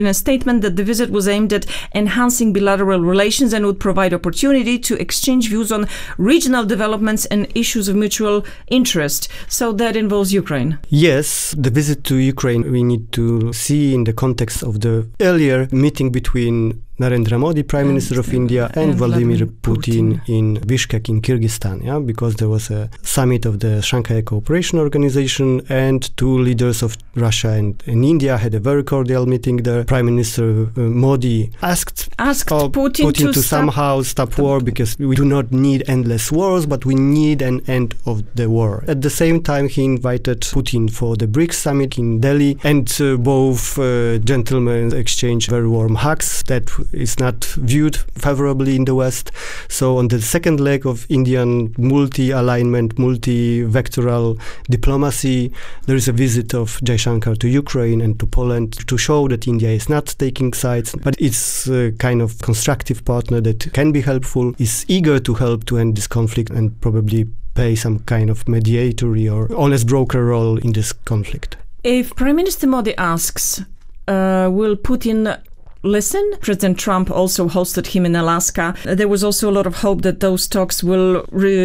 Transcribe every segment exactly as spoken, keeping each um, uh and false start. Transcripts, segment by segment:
in a statement that the visit was aimed at enhancing bilateral relations and would provide opportunity to exchange views on regional developments and issues of mutual interest. So that involves Ukraine. Yes, the visit to Ukraine we need to see in the context of the earlier meeting between Narendra Modi, Prime Minister of India, and, and Vladimir Putin, Putin in Bishkek in Kyrgyzstan, yeah, because there was a summit of the Shanghai Cooperation Organization, and two leaders of Russia and, and India had a very cordial meeting there. Prime Minister uh, Modi asked, asked uh, Putin, Putin to, to somehow stop war, because we do not need endless wars, but we need an end of the war. At the same time, he invited Putin for the BRICS summit in Delhi, and uh, both uh, gentlemen exchanged very warm hugs that is not viewed favorably in the West. So on the second leg of Indian multi-alignment, multi-vectoral diplomacy, there is a visit of Jaishankar to Ukraine and to Poland to show that India is not taking sides, but it's a kind of constructive partner that can be helpful, is eager to help to end this conflict and probably play some kind of mediatory or honest broker role in this conflict. If Prime Minister Modi asks, uh, will Putin listen? President Trump also hosted him in Alaska. There was also a lot of hope that those talks will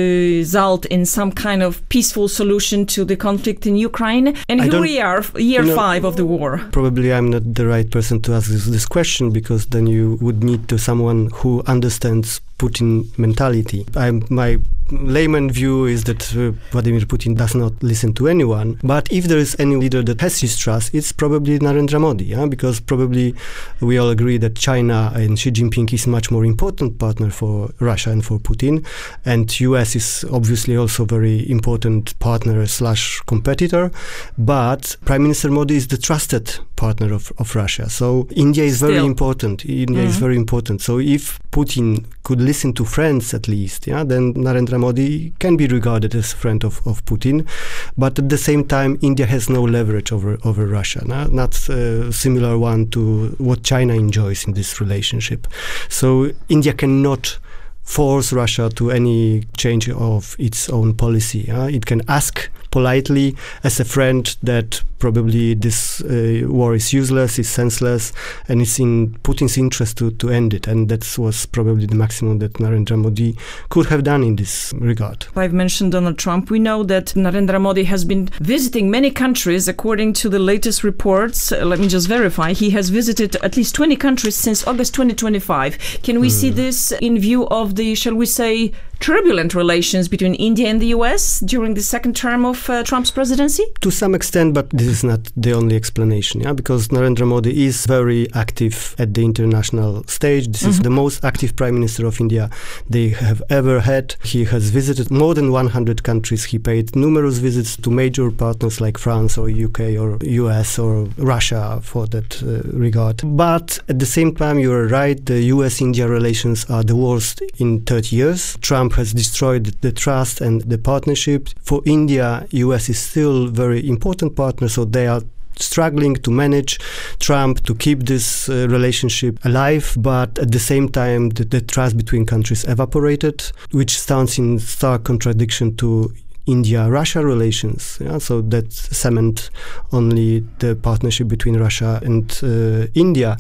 result in some kind of peaceful solution to the conflict in Ukraine. And here we are, year you know, five of the war. Probably I'm not the right person to ask this, this question, because then you would need to someone who understands Putin mentality. I'm, my layman view is that uh, Vladimir Putin does not listen to anyone. But if there is any leader that has his trust, it's probably Narendra Modi, yeah? Because probably we all agree that China and Xi Jinping is a much more important partner for Russia and for Putin. And U S is obviously also a very important partner slash competitor. But Prime Minister Modi is the trusted partner of, of Russia. So India is Still. very important. India mm-hmm. is very important. So if Putin could listen to friends at least, yeah, then Narendra Modi can be regarded as a friend of, of Putin. But at the same time, India has no leverage over, over Russia, no? Not a similar one to what China enjoys in this relationship. So India cannot force Russia to any change of its own policy. Yeah? It can ask politely as a friend that probably this uh, war is useless, is senseless, and it's in Putin's interest to, to end it. And that was probably the maximum that Narendra Modi could have done in this regard. I've mentioned Donald Trump. We know that Narendra Modi has been visiting many countries. According to the latest reports, uh, let me just verify, he has visited at least twenty countries since August twenty twenty-five. Can we mm. see this in view of the, shall we say, turbulent relations between India and the U S during the second term of uh, Trump's presidency? To some extent, but this is not the only explanation, yeah, because Narendra Modi is very active at the international stage. This mm-hmm. is the most active Prime Minister of India they have ever had. He has visited more than one hundred countries. He paid numerous visits to major partners like France or U K or U S or Russia for that uh, regard. But at the same time, you are right, the U S India relations are the worst in thirty years. Trump has destroyed the trust and the partnership. For India, U S is still a very important partner, so they are struggling to manage Trump to keep this uh, relationship alive, but at the same time the, the trust between countries evaporated, which stands in stark contradiction to India-Russia relations. Yeah? So that cement only the partnership between Russia and uh, India.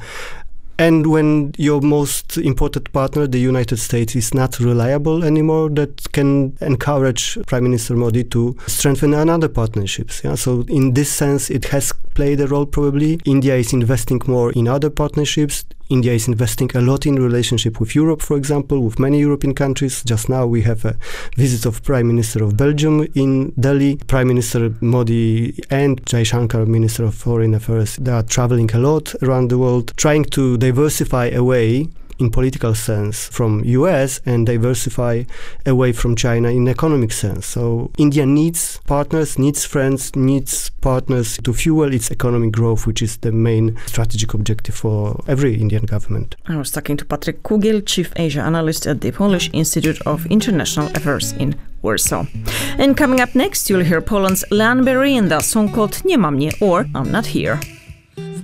And when your most important partner, the United States, is not reliable anymore, that can encourage Prime Minister Modi to strengthen another partnerships. Yeah? So in this sense, it has played a role probably. India is investing more in other partnerships. India is investing a lot in relationship with Europe, for example, with many European countries. Just now we have a visit of Prime Minister of Belgium in Delhi. Prime Minister Modi and Jaishankar, Minister of Foreign Affairs, they are traveling a lot around the world, trying to diversify away in political sense from U S and diversify away from China in economic sense. So India needs partners, needs friends, needs partners to fuel its economic growth, which is the main strategic objective for every Indian government. I was talking to Patryk Kugiel, Chief Asia Analyst at the Polish Institute of International Affairs in Warsaw. And coming up next, you'll hear Poland's Leanne Bery in the song called Nie ma mnie or I'm Not Here.